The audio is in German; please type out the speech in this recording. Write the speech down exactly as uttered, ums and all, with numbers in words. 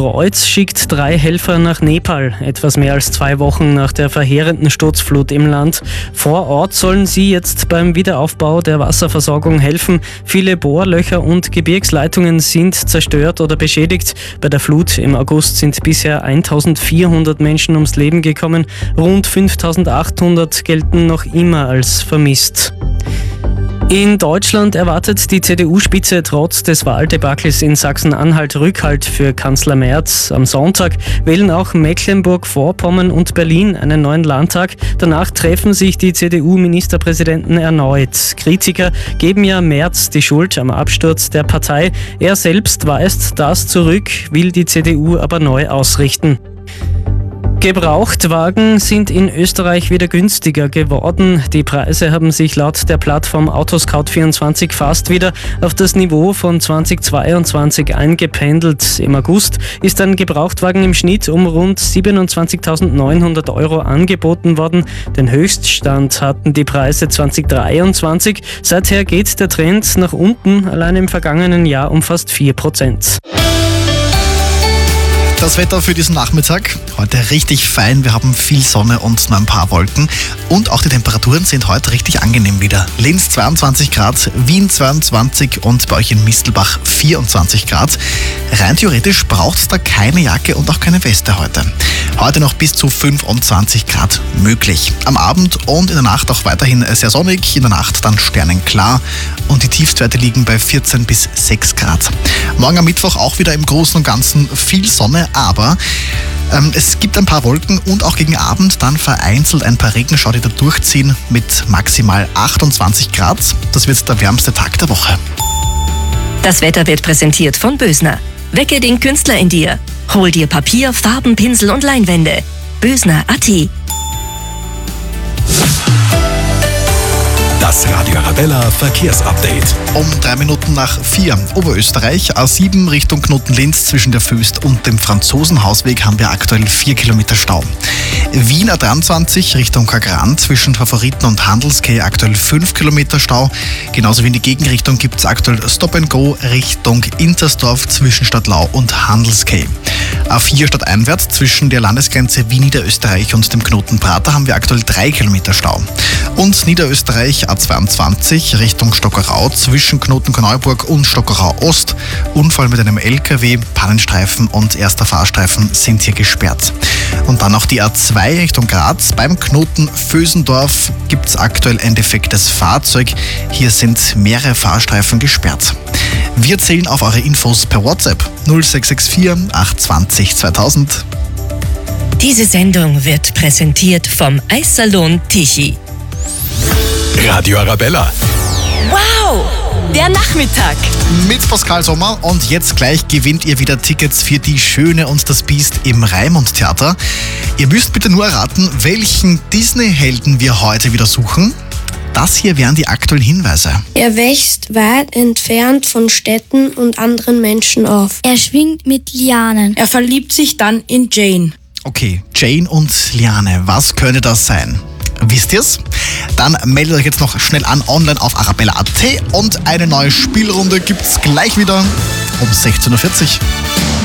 Kreuz schickt drei Helfer nach Nepal, etwas mehr als zwei Wochen nach der verheerenden Sturzflut im Land. Vor Ort sollen sie jetzt beim Wiederaufbau der Wasserversorgung helfen. Viele Bohrlöcher und Gebirgsleitungen sind zerstört oder beschädigt. Bei der Flut im August sind bisher eintausendvierhundert Menschen ums Leben gekommen. Rund fünftausendachthundert gelten noch immer als vermisst. In Deutschland erwartet die C D U-Spitze trotz des Wahldebakels in Sachsen-Anhalt Rückhalt für Kanzler Merz. Am Sonntag wählen auch Mecklenburg-Vorpommern und Berlin einen neuen Landtag. Danach treffen sich die C D U-Ministerpräsidenten erneut. Kritiker geben ja Merz die Schuld am Absturz der Partei. Er selbst weist das zurück, will die C D U aber neu ausrichten. Gebrauchtwagen sind in Österreich wieder günstiger geworden. Die Preise haben sich laut der Plattform Autoscout vierundzwanzig fast wieder auf das Niveau von zweitausendzweiundzwanzig eingependelt. Im August ist ein Gebrauchtwagen im Schnitt um rund siebenundzwanzigtausendneunhundert Euro angeboten worden. Den Höchststand hatten die Preise zweitausenddreiundzwanzig. Seither geht der Trend nach unten, allein im vergangenen Jahr um fast vier Prozent. Das Wetter für diesen Nachmittag, heute richtig fein, wir haben viel Sonne und nur ein paar Wolken und auch die Temperaturen sind heute richtig angenehm wieder. Linz zweiundzwanzig Grad, Wien zweiundzwanzig und bei euch in Mistelbach vierundzwanzig Grad. Rein theoretisch braucht es da keine Jacke und auch keine Weste heute. Heute noch bis zu fünfundzwanzig Grad möglich. Am Abend und in der Nacht auch weiterhin sehr sonnig, in der Nacht dann sternenklar und die Tiefstwerte liegen bei vierzehn bis sechs Grad. Morgen am Mittwoch auch wieder im Großen und Ganzen viel Sonne, aber ähm, es gibt ein paar Wolken und auch gegen Abend dann vereinzelt ein paar Regenschauer, die da durchziehen mit maximal achtundzwanzig Grad. Das wird der wärmste Tag der Woche. Das Wetter wird präsentiert von Bösner. Wecke den Künstler in dir. Hol dir Papier, Farben, Pinsel und Leinwände. Bösner punkt at. Das Radio Arabella Verkehrsupdate. Um drei Minuten nach vier. Oberösterreich, A sieben Richtung Knoten-Linz zwischen der Föst und dem Franzosenhausweg haben wir aktuell vier Kilometer Stau. Wien A dreiundzwanzig Richtung Kagran zwischen Favoriten und Handelskay aktuell fünf Kilometer Stau. Genauso wie in die Gegenrichtung gibt es aktuell Stop and Go Richtung Intersdorf zwischen Stadtlau und Handelskay. A vier stadteinwärts zwischen der Landesgrenze Wien Niederösterreich und dem Knoten Prater haben wir aktuell drei Kilometer Stau. Und Niederösterreich A zweiundzwanzig Richtung Stockerau zwischen Knoten-Korneuburg und Stockerau Ost. Unfall mit einem L K W, Pannenstreifen und erster Fahrstreifen sind hier gesperrt. Und dann noch die A zwei Richtung Graz. Beim Knoten Vösendorf gibt es aktuell ein defektes Fahrzeug. Hier sind mehrere Fahrstreifen gesperrt. Wir zählen auf eure Infos per WhatsApp null sechs sechs vier acht zwei null zweitausend. Diese Sendung wird präsentiert vom Eissalon Tichy. Radio Arabella. Wow, der Nachmittag. Mit Pascal Sommer und jetzt gleich gewinnt ihr wieder Tickets für Die Schöne und das Biest im Raimund Theater. Ihr müsst bitte nur erraten, welchen Disney-Helden wir heute wieder suchen. Das hier wären die aktuellen Hinweise. Er wächst weit entfernt von Städten und anderen Menschen auf. Er schwingt mit Lianen. Er verliebt sich dann in Jane. Okay, Jane und Liane, was könnte das sein? Wisst ihr's? Dann meldet euch jetzt noch schnell an online auf arabella punkt at und eine neue Spielrunde gibt's gleich wieder um sechzehn Uhr vierzig.